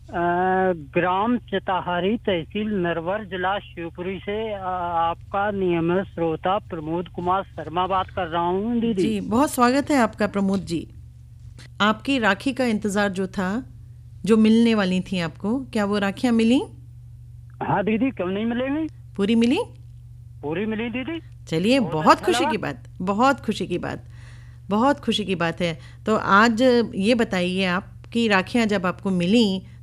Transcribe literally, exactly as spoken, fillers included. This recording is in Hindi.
अ, ग्राम चिताहारी, तहसील नरवर, जिला शिवपुरी से अ, आपका नियमित श्रोता प्रमोद कुमार शर्मा बात कर रहा हूँ दीदी। जी, बहुत स्वागत है आपका प्रमोद जी। आपकी राखी का इंतज़ार जो था, जो मिलने वाली थी आपको, क्या वो राखियाँ मिली? हाँ दीदी, क्यों नहीं मिलेंगी? पूरी मिली? पूरी मिली दीदी। चलिए, बहुत बहुत अच्छा खुशी लगा। की बात, बहुत खुशी की बात, बहुत खुशी की बात है। तो आज ये बताइए, आपकी राखियाँ जब आपको मिली